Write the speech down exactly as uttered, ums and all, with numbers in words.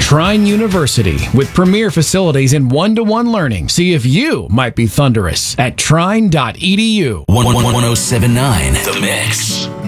Trine University, with premier facilities and one-to-one learning. See if you might be thunderous at trine dot e d u. one oh seven point nine The Mix.